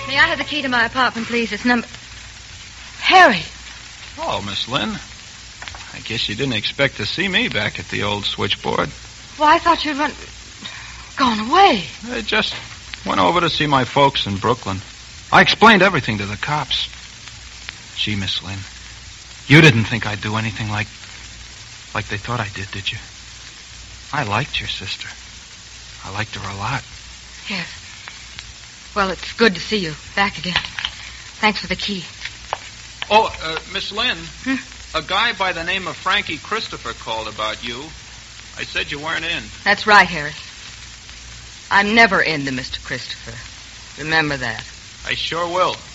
May I have the key to my apartment, please? It's number... Harry. Oh, Miss Lynn. I guess you didn't expect to see me back at the old switchboard. Well, I thought you'd gone away. I just went over to see my folks in Brooklyn. I explained everything to the cops. Gee, Miss Lynn, you didn't think I'd do anything like they thought I did you? I liked your sister. I liked her a lot. Yes. Well, it's good to see you back again. Thanks for the key. Oh, Miss Lynn, a guy by the name of Frankie Christopher called about you. I said you weren't in. That's right, Harris. I'm never in the Mr. Christopher. Remember that. I sure will.